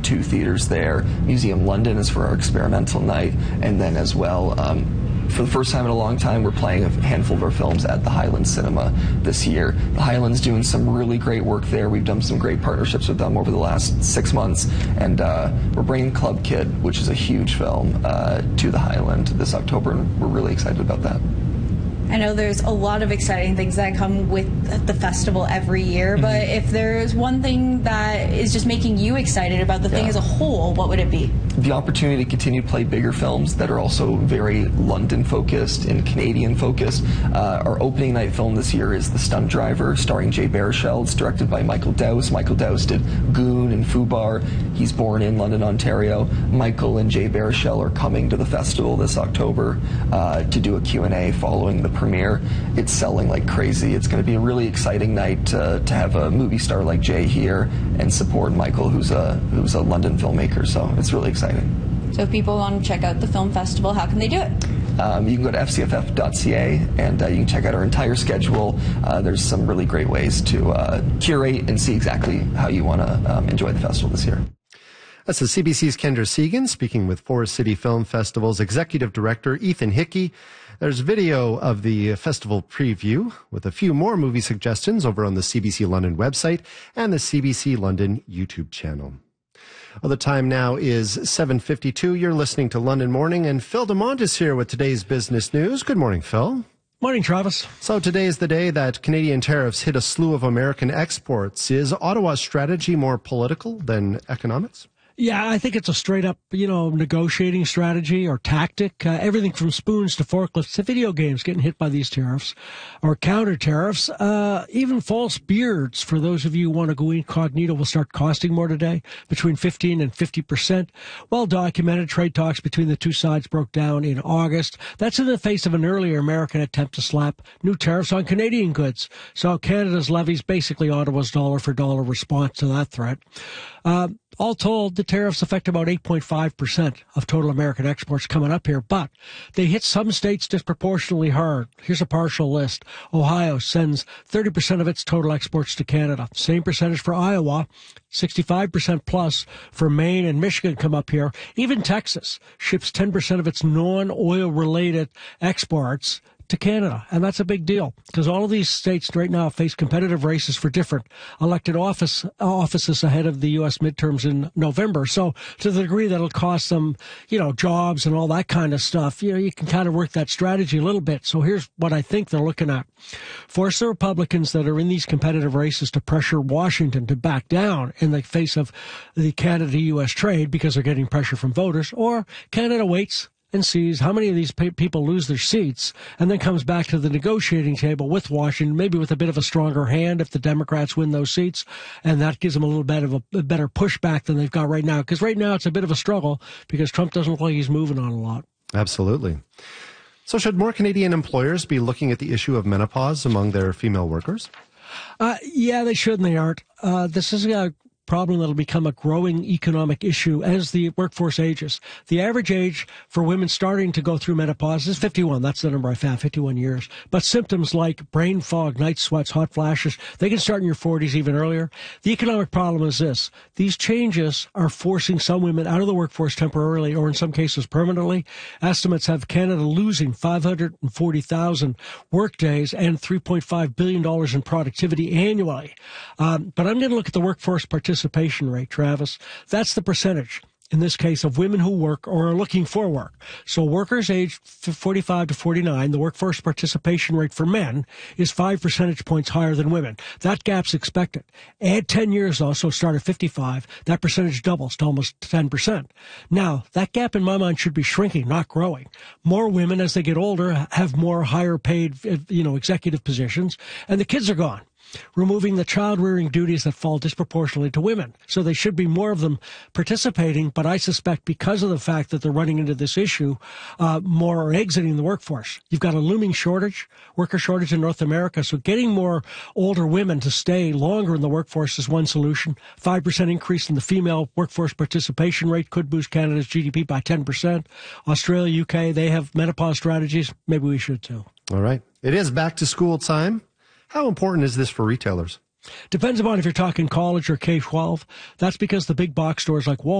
2 theaters there. Museum London is for our experimental night, and then as well, for the first time in a long time, we're playing a handful of our films at the Highland Cinema this year. The Highland's doing some really great work there. We've done some great partnerships with them over the last 6 months, and we're bringing Club Kid, which is a huge film, to the Highland this October, and we're really excited about that. I know there's a lot of exciting things that come with the festival every year, but if there's one thing that is just making you excited about the thing as a whole, what would it be? The opportunity to continue to play bigger films that are also very London-focused and Canadian-focused. Our opening night film this year is The Stunt Driver, starring Jay Baruchel. It's directed by Michael Dowse. Michael Dowse did Goon and Fubar. He's born in London, Ontario. Michael and Jay Baruchel are coming to the festival this October to do a Q&A following the premiere. It's selling like crazy. It's going to be a really exciting night to have a movie star like Jay here and support Michael, who's a London filmmaker. So it's really exciting. So if people want to check out the film festival, how can they do it? You can go to fcff.ca and you can check out our entire schedule. There's some really great ways to curate and see exactly how you want to enjoy the festival this year. That's the CBC's Kendra Segan speaking with Forest City Film Festival's Executive Director Ethan Hickey. There's video of the festival preview with a few more movie suggestions over on the CBC London website and the CBC London YouTube channel. Well, the time now is 7:52. You're listening to London Morning, and Phil DeMont is here with today's business news. Good morning, Phil. Morning, Travis. So today is the day that Canadian tariffs hit a slew of American exports. Is Ottawa's strategy more political than economics? Yeah, I think it's a straight up, negotiating strategy or tactic. Everything from spoons to forklifts to video games getting hit by these tariffs or counter tariffs. Even false beards, for those of you who want to go incognito, will start costing more today, between 15 and 50%. Well documented trade talks between the two sides broke down in August. That's in the face of an earlier American attempt to slap new tariffs on Canadian goods. So Canada's levies basically Ottawa's dollar for dollar response to that threat. All told, the tariffs affect about 8.5% of total American exports coming up here, but they hit some states disproportionately hard. Here's a partial list. Ohio sends 30% of its total exports to Canada. Same percentage for Iowa, 65% plus for Maine and Michigan come up here. Even Texas ships 10% of its non-oil related exports to Canada, and that's a big deal because all of these states right now face competitive races for different elected offices ahead of the U.S. midterms in November. So to the degree that it'll cost them, jobs and all that kind of stuff, you can kind of work that strategy a little bit. So here's what I think they're looking at. Force the Republicans that are in these competitive races to pressure Washington to back down in the face of the Canada-U.S. trade because they're getting pressure from voters, or Canada waits and sees how many of these people lose their seats and then comes back to the negotiating table with Washington, maybe with a bit of a stronger hand if the Democrats win those seats. And that gives them a little bit of a better pushback than they've got right now. Because right now it's a bit of a struggle because Trump doesn't look like he's moving on a lot. Absolutely. So should more Canadian employers be looking at the issue of menopause among their female workers? Yeah, they should and they aren't. This is a problem that'll become a growing economic issue as the workforce ages. The average age for women starting to go through menopause is 51. That's the number I found, 51 years. But symptoms like brain fog, night sweats, hot flashes, they can start in your 40s, even earlier. The economic problem is this. These changes are forcing some women out of the workforce temporarily or in some cases permanently. Estimates have Canada losing 540,000 workdays and $3.5 billion in productivity annually. But I'm going to look at the workforce participation rate, Travis. That's the percentage, in this case, of women who work or are looking for work. So workers aged 45 to 49, the workforce participation rate for men is 5 percentage points higher than women. That gap's expected. Add 10 years, though, so start at 55, that percentage doubles to almost 10%. Now, that gap in my mind should be shrinking, not growing. More women, as they get older, have more higher paid, executive positions, and the kids are gone, removing the child-rearing duties that fall disproportionately to women. So there should be more of them participating, but I suspect because of the fact that they're running into this issue, more are exiting the workforce. You've got a looming worker shortage in North America, so getting more older women to stay longer in the workforce is one solution. 5% increase in the female workforce participation rate could boost Canada's GDP by 10%. Australia, UK, they have menopause strategies. Maybe we should too. All right. It is back to school time. How important is this for retailers? Depends upon if you're talking college or K-12. That's because the big box stores like Walmart